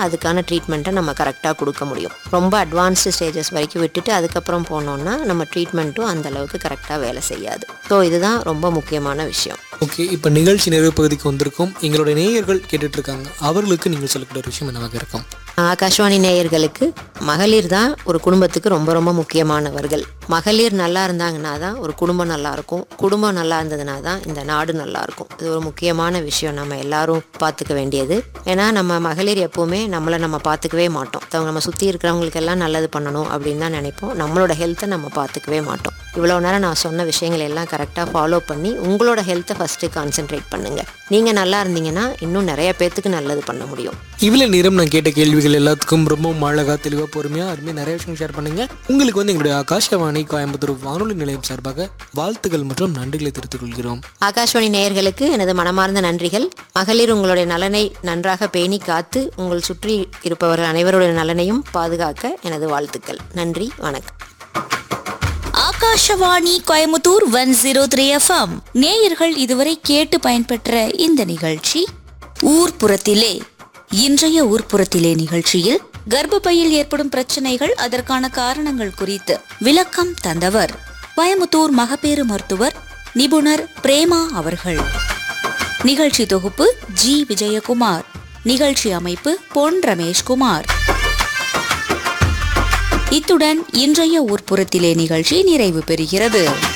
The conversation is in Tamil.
அதுக்கான ட்ரீட்மெண்ட்டை நம்ம கரெக்டாக கொடுக்க முடியும். ரொம்ப அட்வான்ஸ்டு ஸ்டேஜஸ் வரைக்கும் விட்டுட்டு அதுக்கப்புறம் போனோம்னா நம்ம ட்ரீட்மெண்ட்டும் அந்த அளவுக்கு கரெக்டாக வேலை செய்யாது. ஸோ இதுதான் ரொம்ப முக்கியமான விஷயம். ஓகே, இப்போ நிகழ்ச்சி நிறைவு பகுதிக்கு வந்திருக்கும். எங்களுடைய நேயர்கள் கேட்டுட்டு இருக்காங்க, அவர்களுக்கு நீங்கள் சொல்லக்கூடிய விஷயம் என்னவாக இருக்கும்? ஆகாஷ்வாணி நேயர்களுக்கு மகளிர் தான் ஒரு குடும்பத்துக்கு ரொம்ப ரொம்ப முக்கியமானவர்கள். மகளிர் நல்லா இருந்தாங்கன்னா தான் ஒரு குடும்பம் நல்லா இருக்கும். குடும்பம் நல்லா இருந்ததுனா தான் இந்த நாடு நல்லா இருக்கும். இது ஒரு முக்கியமான விஷயம், நம்ம எல்லாரும் பார்த்துக்க வேண்டியது. ஏன்னா நம்ம மகளிர் எப்போவுமே நம்மளை நம்ம பார்த்துக்கவே மாட்டோம். நம்ம சுற்றி இருக்கிறவங்களுக்கெல்லாம் நல்லது பண்ணணும் அப்படின்னு தான் நினைப்போம். நம்மளோட ஹெல்த்தை நம்ம பார்த்துக்கவே மாட்டோம். இவ்வளோ நேரம் நான் சொன்ன விஷயங்கள் எல்லாம் கரெக்டாக ஃபாலோ பண்ணி உங்களோட ஹெல்த்தை ஃபஸ்ட்டு கான்சென்ட்ரேட் பண்ணுங்கள். நீங்கள் நல்லா இருந்தீங்கன்னா இன்னும் நிறைய பேர்த்துக்கு நல்லது பண்ண முடியும். இவ்வளோ நேரம் நான் கேட்ட கேள்விகள் எல்லாத்துக்கும் ரொம்ப அழகாக தெளிவாக பொறுமையாக அருமையாக நிறைய விஷயம் ஷேர் பண்ணுங்க. உங்களுக்கு எங்களுடைய ஆகாஷவாணி கோயம்புத்தூர் வானொலி நிலையம் சார்பாக வாழ்த்துக்கள் மற்றும் நன்றிகளை தெரிவித்துக் கொள்கிறோம். ஆகாஷ்வாணி நேயர்களுக்கு எனது மனமார்ந்த நன்றிகள். மகளிர் உங்களுடைய நலனை நன்றாக பேணி காத்து உங்கள் சுற்றி இருப்பவர்கள் அனைவருடைய நலனையும் பாதுகாக்க எனது வாழ்த்துக்கள். நன்றி, வணக்கம். ஆகாஷவாணி கோயம்புத்தூர் 103 FM நேயர்கள் இதுவரை கேட்டு பயன்பெற்ற இந்த நிகழ்ச்சி ஊர்ப்புறத்திலே. இன்றைய ஊர்ப்புறத்திலே நிகழ்ச்சியில் கர்ப்பப்பையில் ஏற்படும் பிரச்சனைகள், அதற்கான காரணங்கள் குறித்து விளக்கம் தந்தவர் கோயம்புத்தூர் மகப்பேறு மருத்துவர் நிபுணர் பிரேமா அவர்கள். நிகழ்ச்சி தொகுப்பு ஜி விஜயகுமார். நிகழ்ச்சி அமைப்பு பொன் ரமேஷ்குமார். இத்துடன் இன்றைய ஊர்ப்புறத்திலே நிகழ்ச்சி நிறைவு பெறுகிறது.